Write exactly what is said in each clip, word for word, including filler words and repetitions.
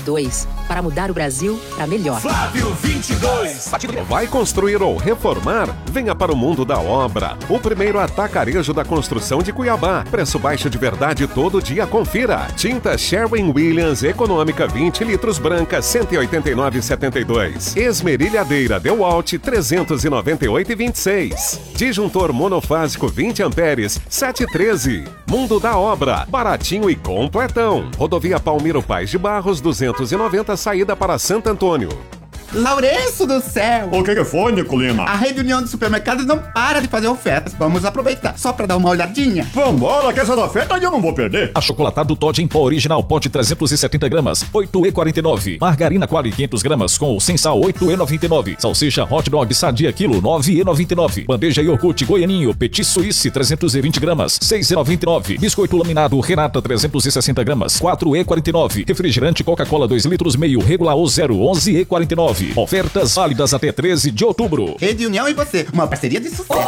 dois, para mudar o Brasil para melhor. Flávio vinte e dois. Vai construir ou reformar? Venha para o mundo da obra. O primeiro atacarejo da construção de Cuiabá. Preço baixo de verdade todo dia, confira. Tinta Sherwin-Williams econômica vinte litros branca cento e oitenta e nove reais e setenta e dois centavos. Esmerilhadeira DeWalt trezentos e noventa e oito reais e vinte e seis centavos. Disjuntor monofásico vinte amperes sete e treze. Mundo da obra, baratinho e completão. Rodovia Palmiro Paz de Barros duzentos e noventa, saída para Santo Antônio. Lourenço do céu! O que que foi, Nicolina? A Rede União de Supermercados não para de fazer ofertas. Vamos aproveitar, só pra dar uma olhadinha. Vambora, que essa oferta eu não vou perder. Achocolatado Toddy em pó original, pote trezentos e setenta gramas, oito reais e quarenta e nove centavos. Margarina Qualy quinhentos gramas com ou sem sal, oito reais e noventa e nove centavos. Salsicha Hot Dog Sadia quilo, nove reais e noventa e nove centavos. Bandeja iogurte Goianinho Petit Suisse trezentos e vinte gramas, seis reais e noventa e nove centavos. Biscoito laminado Renata trezentos e sessenta gramas, quatro reais e quarenta e nove centavos. Refrigerante Coca-Cola dois litros meio, regular ou zero, onze reais e quarenta e nove centavos. Ofertas válidas até treze de outubro. Rede União e você, uma parceria de sucesso.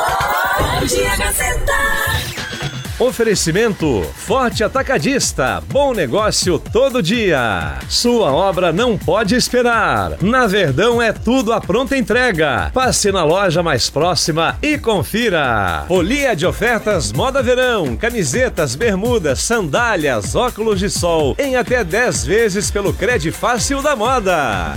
Oferecimento Forte Atacadista, bom negócio todo dia. Sua obra não pode esperar. Na Verdão é tudo à pronta entrega. Passe na loja mais próxima e confira. Folia de ofertas Moda Verão, camisetas, bermudas, sandálias, óculos de sol em até dez vezes pelo Credifácil da Moda.